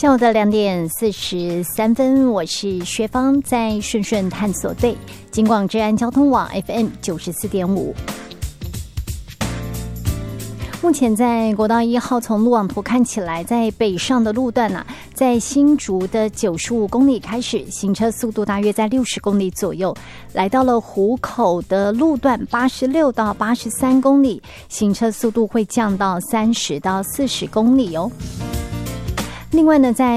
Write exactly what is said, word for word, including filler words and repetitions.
下午的两点四十三分，我是薛芳，在顺顺探索队，金广治安交通网 F M 九十四点五。目前在国道一号从路网图看起来，在北上的路段啊，在新竹的九十五公里开始，行车速度大约在六十公里左右，来到了湖口的路段八十六到八十三公里，行车速度会降到三十到四十公里哦。另外呢，在